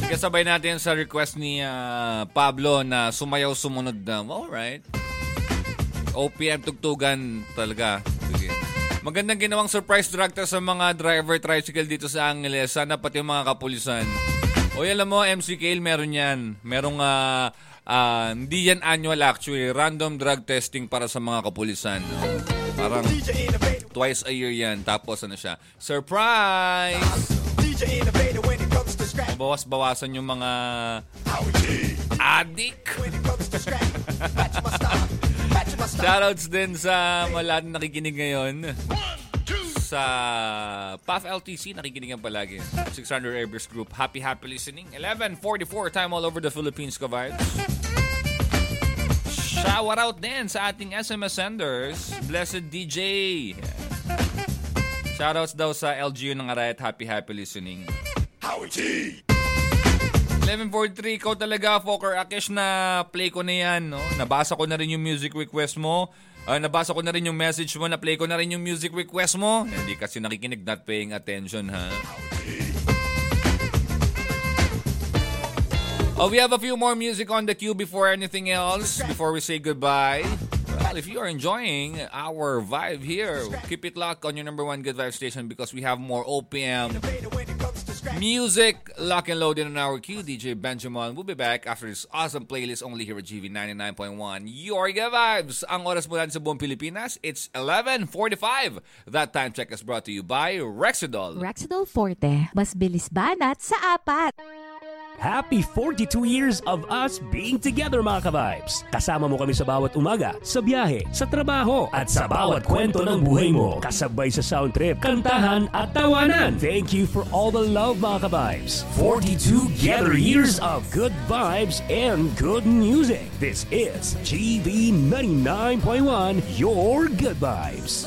Kasabay natin sa request ni Pablo na sumayaw sumunod na. Alright. OPM tugtugan talaga. Sige. Magandang ginawang surprise drug test sa mga driver tricycle dito sa Angeles. Sana pati yung mga kapulisan. O alam mo, MC Kale, meron yan. Merong, hindi yan annual actually. Random drug testing para sa mga kapulisan. No? Parang twice a year yan. Tapos ano siya? Surprise! Mabawas-bawasan yung mga adik. Shoutouts din sa mga nakikinig ngayon. Sa PAF LTC, nakikinig yan palagi. 600 Airbus Group. Happy listening. 11:44 time all over the Philippines, ka-vibes. Shout out din sa ating SMS senders. Blessed DJ. Shoutouts daw sa LGU ng Arayat. Happy listening. Howie T! 11:43, ikaw talaga, Fokker Akish, na play ko na yan. No? Nabasa ko na rin yung music request mo. Nabasa ko na rin yung message mo, na-play ko na rin yung music request mo. Hindi kasi nakikinig, not paying attention, ha? We have a few more music on the queue before anything else, before we say goodbye. Well, if you are enjoying our vibe here, keep it locked on your number one good vibe station because we have more OPM music lock and loaded on our queue. DJ Benjamin will be back after this awesome playlist only here at GV 99.1. Your good vibes. Ang oras mo natin sa buong Pilipinas, it's 11:45. That time check is brought to you by Rexidol. Rexidol Forte. Mas bilis banat sa apat. Happy 42 years of us being together, mga ka-vibes. Kasama mo kami sa bawat umaga, sa biyahe, sa trabaho, at sa bawat kwento ng buhay mo. Kasabay sa sound trip, kantahan at tawanan. Thank you for all the love, mga ka-vibes. 42 together years of good vibes and good music. This is GV 99.1, your good vibes.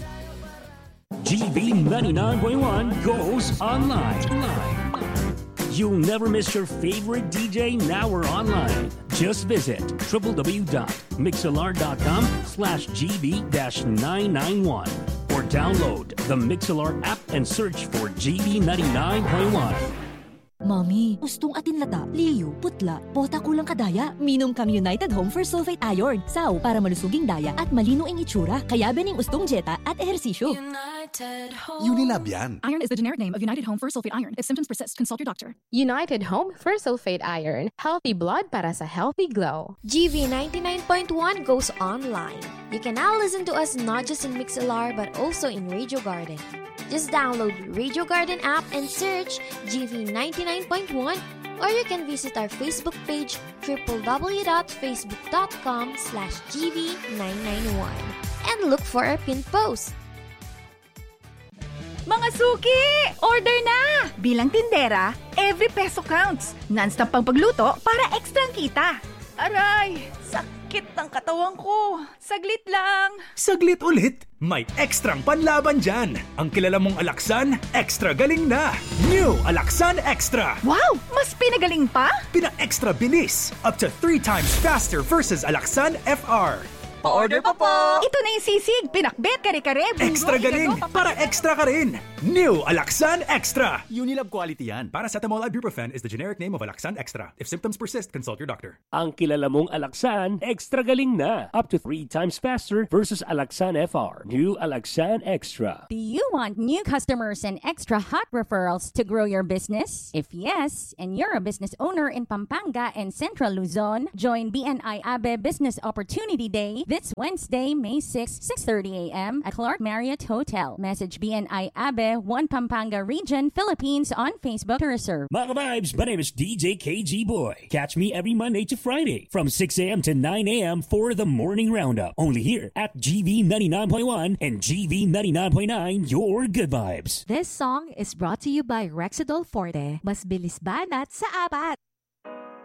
GV 99.1 goes online. You'll never miss your favorite DJ now or online. Just visit www.mixlr.com/gb-991 or download the Mixlr app and search for GB 99.1. Mami, gustong atin lata, liyo, putla, pota kulang kadaya. Minom kami United Home for Sulfate Iron. Sao, para malusuging daya at malino ang itsura. Kaya bening ustong jeta at ehersisyo. Unilab yan. Iron is the generic name of United Home for Sulfate Iron. If symptoms persist, consult your doctor. United Home for Sulfate Iron. Healthy blood para sa healthy glow. GV 99.1 goes online. You can now listen to us not just in Mixlr but also in Radio Garden. Just download Radio Garden app and search GV 99.1, or you can visit our Facebook page www.facebook.com/gv991 and look for our pinned post. Mga suki! Order na! Bilang tindera, every peso counts. Non-stop pang pagluto para extra kita. Aray! Sakit ng katawan ko. Saglit lang. Saglit ulit? May ekstrang panlaban dyan. Ang kilala mong Alaxan, extra galing na. New Alaxan Extra. Wow! Mas pinagaling pa? Pina-extra bilis. Up to 3 times faster versus Alaxan FR. Pa-order pa po! Ito na yung sisig. Pinakbet, kare-kare. Extra galing. Para extra ka rin. New Alaxan Extra. Unilab quality yan. Paracetamol ibuprofen is the generic name of Alaxan Extra. If symptoms persist, consult your doctor. Ang kilala mong Alaxan, extra galing na. Up to 3 times faster versus Alaxan FR. New Alaxan Extra. Do you want new customers and extra hot referrals to grow your business? If yes, and you're a business owner in Pampanga and Central Luzon, join BNI Abe Business Opportunity Day this Wednesday, May 6, 6:30 a.m. at Clark Marriott Hotel. Message BNI Abe, 1 Pampanga Region, Philippines on Facebook to reserve. Mga vibes, my name is DJ KG Boy. Catch me every Monday to Friday from 6 a.m. to 9 a.m. for the morning roundup. Only here at GV 99.1 and GV 99.9, your good vibes. This song is brought to you by Rexidol Forte. Mas bilis banat sa apat.